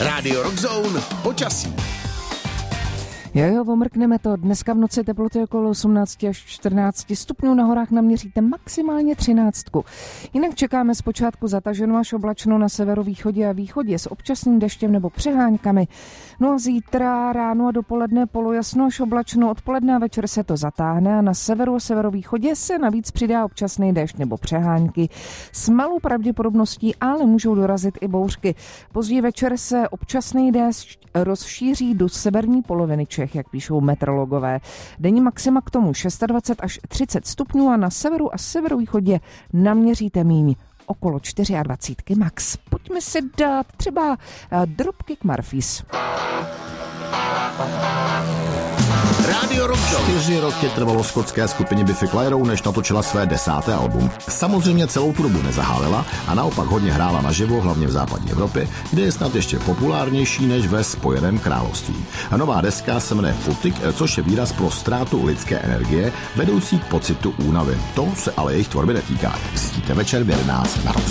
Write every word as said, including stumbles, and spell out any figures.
Rádio Rockzone počasí. Jo, jo, omrkneme to. Dneska v noci teploty okolo osmnáct až čtrnáct stupňů, na horách naměříte maximálně třináct. Jinak čekáme zpočátku zataženou až oblačno na severovýchodě a východě s občasným deštěm nebo přeháňkami. No a zítra ráno a dopoledne polojasno až oblačno, odpoledne a večer se to zatáhne a na severu a severovýchodě se navíc přidá občasný déšť nebo přehánky. S malou pravděpodobností ale můžou dorazit i bouřky. Později večer se občasný déšť rozšíří do severní poloviny Čech, jak píšou meteorologové. Denní maxima k tomu dvacet šest až třicet stupňů a na severu a severovýchodě naměříte míň okolo dvacet čtyři max. Pojďme si dát třeba Dropkick Murphys. Rádio Rockzone. Čtyři roky trvalo skotské skupině Biffy Clyro, než natočila své desáté album. Samozřejmě celou tu dobu nezahálila a naopak hodně hrála naživo, hlavně v západní Evropě, kde je snad ještě populárnější než ve Spojeném království. A nová deska se jmenuje Footing, což je výraz pro ztrátu lidské energie, vedoucí k pocitu únavy. To se ale jejich tvorby netýká. Zjistíte večer v jedenáct na Rockzone.